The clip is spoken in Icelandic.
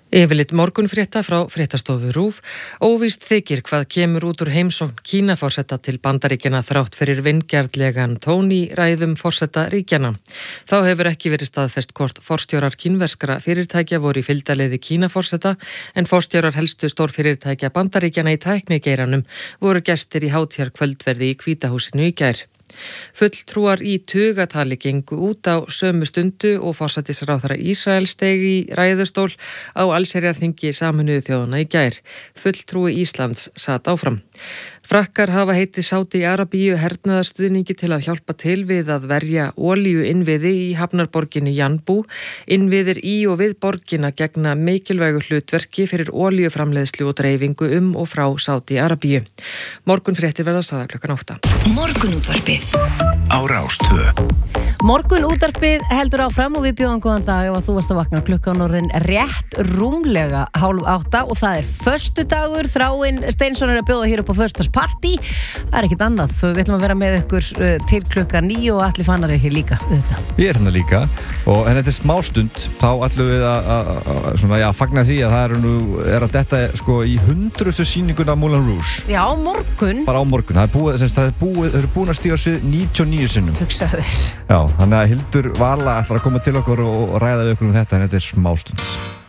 Yfirlit morgunfrétta frá fréttastofu RÚV. Óvíst þykir hvað kemur út úr heimsókn Kínaforseta til Bandaríkjanna þrátt fyrir vingjarnlegan tón í ræðum forseta ríkjanna. Þá hefur ekki verið staðfest hvort forstjórar kínverskra fyrirtækja voru í fylgdarliði Kínaforseta en forstjórar helstu stórfyrirtækja Bandaríkjanna í tæknigeiranum voru gestir í hátíðarkvöldverði í Hvíta húsinu í gær. Fulltrúar í tugatali gengu út á sömu stundu og forsætisráðherra Ísraels steig í ræðustól á allsherjarþingi Sameinuðu þjóðanna í gær. Fulltrúi Íslands sat áfram. Frakkar hafa heitið Sádi-Arabíu hernaðarstuðningi til að hjálpa til við að verja olíuinnviði í hafnarborginni Janbú. Innviðir í og við borgina gegna mikilvægu hlutverki fyrir olíuframleiðslu og dreifingu og frá Sádi-Arabíu. Morgunfréttir verða sagðar klukkan 8. Morgunútvarpið á Rás 2. Morgunútvarpið heldur áfram og við bjóðum góðan dag ef þú varst að vakna klukkan orðin rétt rúmlega 7:30 og það föstudagur. Þráinn Steinsson að bjóða hér upp á föstudagspartí. Það ekkert annað. Við ætlum að vera með ykkur til klukkan 9 og Atli Fannar hér líka. Ég hérna líka en þetta smástund þá ætlum við að fagna því að það er að detta í 100. sýninguna Moulin Rouge. Já, morgun. Bara á morgun. Það er búin að stíga svið 99 sinnum. Hugsaðu þér. Já, þannig að Hildur Vala ætlar að koma til okkur og ræða við okkur þetta en þetta smástund.